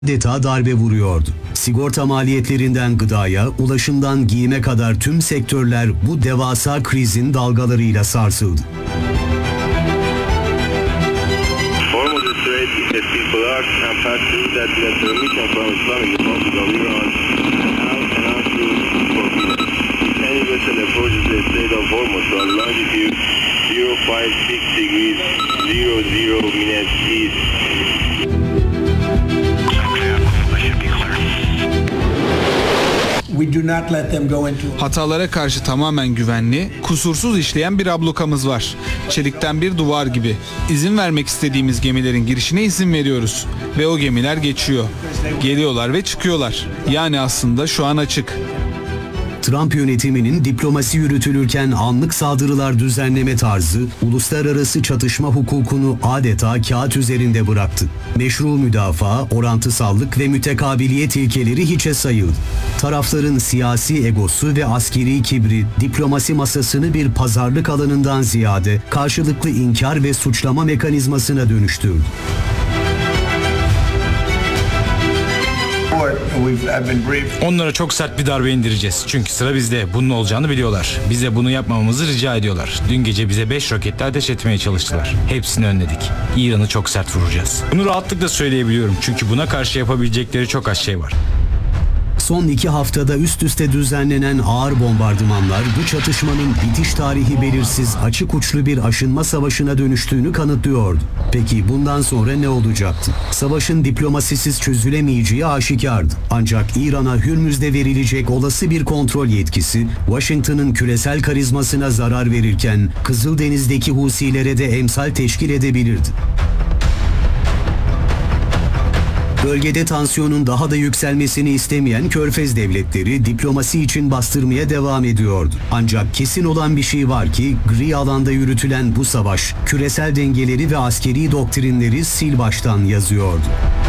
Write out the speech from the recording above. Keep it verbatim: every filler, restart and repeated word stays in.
adeta darbe vuruyordu. Sigorta maliyetlerinden gıdaya, ulaşımdan giyime kadar tüm sektörler bu devasa krizin dalgalarıyla sarsıldı. Hatalara karşı tamamen güvenli, kusursuz işleyen bir ablukamız var. Çelikten bir duvar gibi. İzin vermek istediğimiz gemilerin girişine izin veriyoruz. Ve o gemiler geçiyor. Geliyorlar ve çıkıyorlar. Yani aslında şu an açık. Trump yönetiminin diplomasi yürütülürken anlık saldırılar düzenleme tarzı, uluslararası çatışma hukukunu adeta kağıt üzerinde bıraktı. Meşru müdafaa, orantısallık ve mütekabiliyet ilkeleri hiçe sayıldı. Tarafların siyasi egosu ve askeri kibri, diplomasi masasını bir pazarlık alanından ziyade karşılıklı inkar ve suçlama mekanizmasına dönüştürdü. Onlara çok sert bir darbe indireceğiz. Çünkü sıra bizde. Bunun olacağını biliyorlar. Bize bunu yapmamamızı rica ediyorlar. Dün gece bize beş roketle ateş etmeye çalıştılar. Hepsini önledik. İran'ı çok sert vuracağız. Bunu rahatlıkla söyleyebiliyorum. Çünkü buna karşı yapabilecekleri çok az şey var. Son iki haftada üst üste düzenlenen ağır bombardımanlar bu çatışmanın bitiş tarihi belirsiz açık uçlu bir aşınma savaşına dönüştüğünü kanıtlıyordu. Peki bundan sonra ne olacaktı? Savaşın diplomasisiz çözülemeyeceği aşikardı. Ancak İran'a Hürmüz'de verilecek olası bir kontrol yetkisi Washington'ın küresel karizmasına zarar verirken Kızıldeniz'deki Husilere de emsal teşkil edebilirdi. Bölgede tansiyonun daha da yükselmesini istemeyen Körfez devletleri diplomasi için bastırmaya devam ediyordu. Ancak kesin olan bir şey var ki gri alanda yürütülen bu savaş küresel dengeleri ve askeri doktrinleri sil baştan yazıyordu.